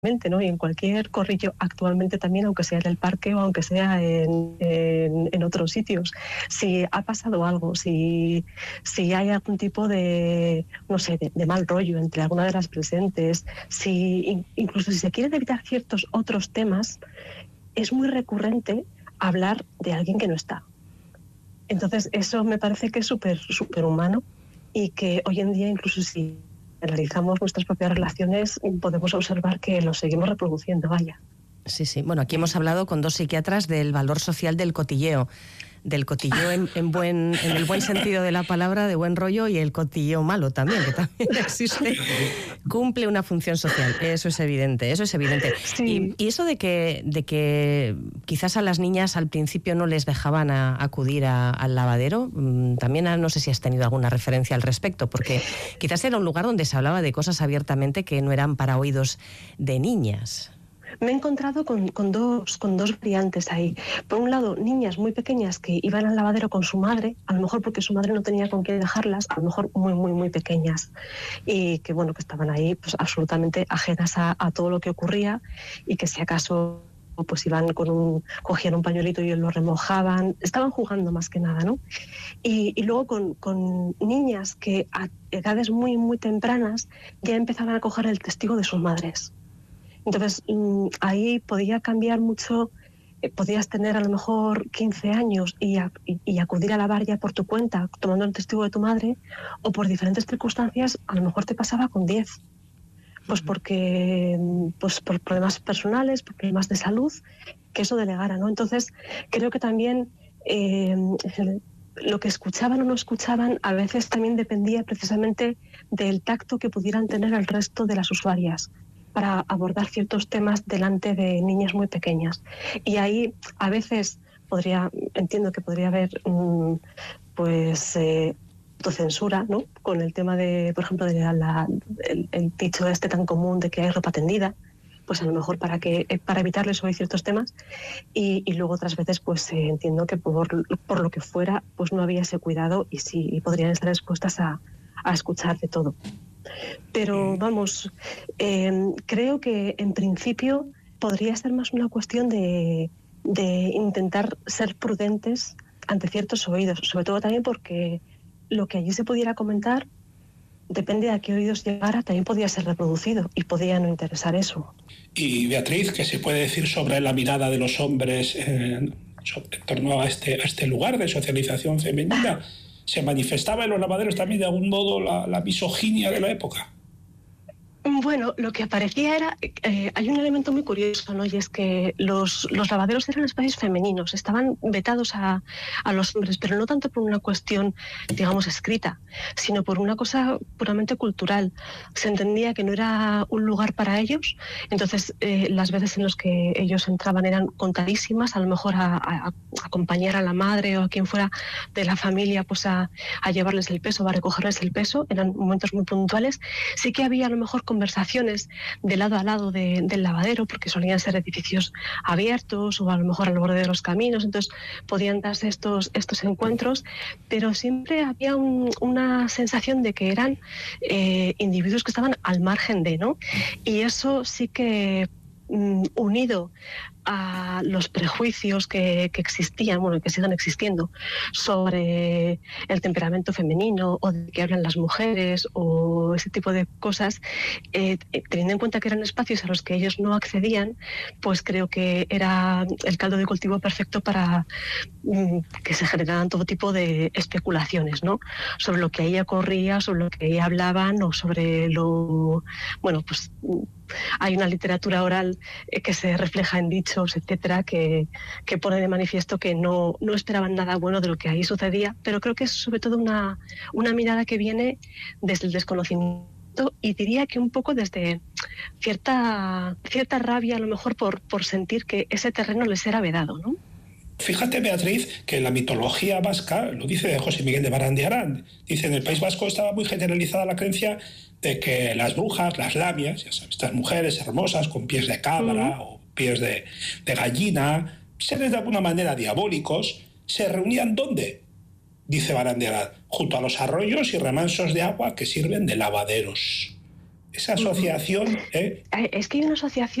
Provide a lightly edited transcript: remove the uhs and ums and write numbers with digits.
¿no? Y en cualquier corrillo actualmente también, aunque sea en el parque o aunque sea en otros sitios. Si ha pasado algo, si hay algún tipo de, no sé, de mal rollo entre alguna de las presentes, incluso si se quieren evitar ciertos otros temas, es muy recurrente hablar de alguien que no está. Entonces eso me parece que es súper humano y que hoy en día, incluso si analizamos nuestras propias relaciones, podemos observar que lo seguimos reproduciendo, vaya. Sí, sí. Bueno, aquí hemos hablado con dos psiquiatras del valor social del cotilleo en el buen sentido de la palabra, de buen rollo, y el cotilleo malo también, que también existe, cumple una función social. Eso es evidente. Sí. Y eso de que quizás a las niñas al principio no les dejaban acudir al lavadero, también no sé si has tenido alguna referencia al respecto, porque quizás era un lugar donde se hablaba de cosas abiertamente que no eran para oídos de niñas. Me he encontrado con dos variantes ahí. Por un lado, niñas muy pequeñas que iban al lavadero con su madre, a lo mejor porque su madre no tenía con quién dejarlas, a lo mejor muy pequeñas, y que bueno, que estaban ahí pues absolutamente ajenas a todo lo que ocurría, y que si acaso pues iban cogían un pañuelito y lo remojaban, estaban jugando más que nada, ¿no? Y luego con niñas que a edades muy tempranas ya empezaban a coger el testigo de sus madres. Entonces, ahí podía cambiar mucho. Podías tener a lo mejor 15 años y acudir a la bar ya por tu cuenta, tomando el testigo de tu madre, o por diferentes circunstancias, a lo mejor te pasaba con 10. Pues porque, pues por problemas personales, por problemas de salud, que eso delegara, ¿no? Entonces, creo que también lo que escuchaban o no escuchaban a veces también dependía precisamente del tacto que pudieran tener el resto de las usuarias para abordar ciertos temas delante de niñas muy pequeñas. Y ahí a veces entiendo que podría haber autocensura, ¿no? Con el tema de, por ejemplo, el dicho este tan común de que hay ropa tendida, pues a lo mejor para evitarles hoy ciertos temas, y luego otras veces pues entiendo que por lo que fuera pues no había ese cuidado y sí podrían estar expuestas a escuchar de todo. Pero vamos, creo que en principio podría ser más una cuestión de intentar ser prudentes ante ciertos oídos, sobre todo también porque lo que allí se pudiera comentar, depende de a qué oídos llegara, también podía ser reproducido y podía no interesar eso. Y Beatriz, ¿qué se puede decir sobre la mirada de los hombres en torno a este lugar de socialización femenina? ¿Se manifestaba en los lavaderos también de algún modo la misoginia de la época? Bueno, lo que aparecía era, hay un elemento muy curioso, ¿no? Y es que los lavaderos eran espacios femeninos, estaban vetados a los hombres, pero no tanto por una cuestión, digamos, escrita, sino por una cosa puramente cultural. Se entendía que no era un lugar para ellos, entonces las veces en las que ellos entraban eran contadísimas, a lo mejor a acompañar a la madre o a quien fuera de la familia pues a llevarles el peso, a recogerles el peso, eran momentos muy puntuales. Sí que había a lo mejor conversaciones de lado a lado del lavadero, porque solían ser edificios abiertos o a lo mejor al borde de los caminos, entonces podían darse estos encuentros, pero siempre había una sensación de que eran individuos que estaban al margen de, ¿no? Y eso sí que unido a los prejuicios que existían, bueno, que siguen existiendo, sobre el temperamento femenino o de que hablan las mujeres o ese tipo de cosas, teniendo en cuenta que eran espacios a los que ellos no accedían, pues creo que era el caldo de cultivo perfecto para que se generaran todo tipo de especulaciones, ¿no? Sobre lo que ahí ocurría, sobre lo que ahí hablaban o sobre lo... Bueno, pues hay una literatura oral que se refleja en dichos, etcétera, que pone de manifiesto que no esperaban nada bueno de lo que ahí sucedía, pero creo que es sobre todo una mirada que viene desde el desconocimiento y diría que un poco desde cierta rabia a lo mejor por sentir que ese terreno les era vedado, ¿no? Fíjate, Beatriz, que en la mitología vasca, lo dice José Miguel de Barandiarán, dice en el País Vasco estaba muy generalizada la creencia de que las brujas, las lamias, ya sabes, estas mujeres hermosas con pies de cabra o pies de gallina, seres de alguna manera diabólicos, se reunían ¿dónde? Dice Barandiarán, junto a los arroyos y remansos de agua que sirven de lavaderos. esa asociación. Es que hay una asociación